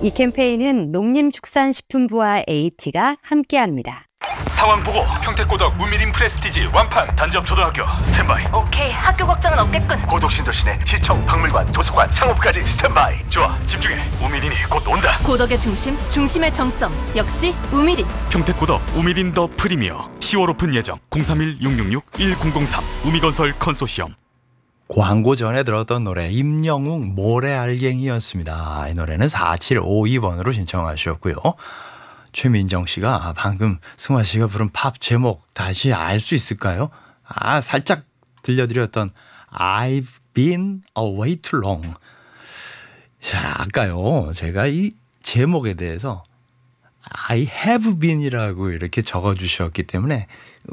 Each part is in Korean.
이 캠페인은 농림축산식품부와 AT가 함께합니다. 상황 보고 평택고덕 우미린 프레스티지 완판 단접초등학교 스탠바이. 오케이, 학교 걱정은 없겠군. 고덕신도시내 시청 박물관 도서관 상업까지 스탠바이. 좋아, 집중해. 우미린이 곧 온다. 고덕의 중심, 중심의 정점. 역시 우미린. 평택고덕 우미린 더 프리미어 10월 오픈 예정 031-666-1003 우미건설 컨소시엄. 광고 전에 들었던 노래 임영웅 모래알갱이였습니다. 이 노래는 4752번으로 신청하셨고요. 최민정 씨가 방금 승화 씨가 부른 팝 제목 다시 알 수 있을까요? 살짝 들려드렸던 I've been away too long. 자, 아까요 제가 이 제목에 대해서 I have been이라고 이렇게 적어주셨기 때문에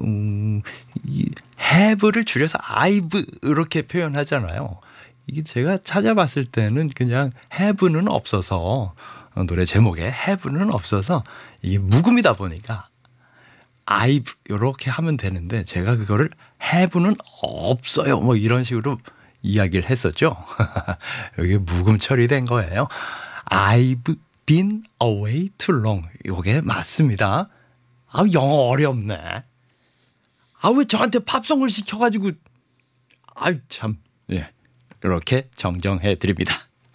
이 have를 줄여서 I've 이렇게 표현하잖아요. 이게 제가 찾아봤을 때는 그냥 have는 없어서 노래 제목에 have는 없어서 이게 묵음이다 보니까 I've 이렇게 하면 되는데 제가 그거를 have는 없어요 뭐 이런 식으로 이야기를 했었죠. 여기 묵음 처리된 거예요. I've been away too long. 이게 맞습니다. 영어 어렵네. 왜 저한테 팝송을 시켜가지고 참. 예, 이렇게 정정해 드립니다.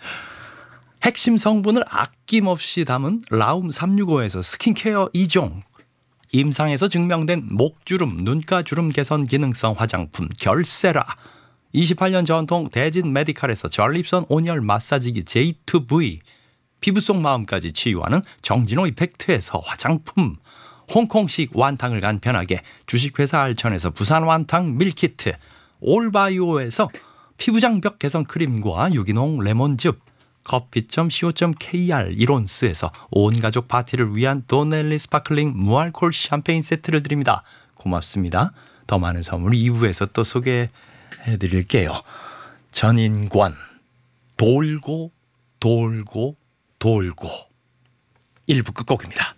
핵심 성분을 아낌없이 담은 라움 365에서 스킨케어 2종, 임상에서 증명된 목주름, 눈가주름 개선 기능성 화장품 결세라, 28년 전통 대진 메디칼에서 전립선 온열 마사지기 J2V, 피부 속 마음까지 치유하는 정진호 이펙트에서 화장품, 홍콩식 완탕을 간편하게 주식회사 알천에서 부산 완탕 밀키트, 올바이오에서 피부장벽 개선 크림과 유기농 레몬즙, 커피.co.kr 이론스에서 온가족 파티를 위한 도넬리 스파클링 무알콜 샴페인 세트를 드립니다. 고맙습니다. 더 많은 선물 2부에서 또 소개해드릴게요. 전인권 돌고 돌고 돌고 1부 끝곡입니다.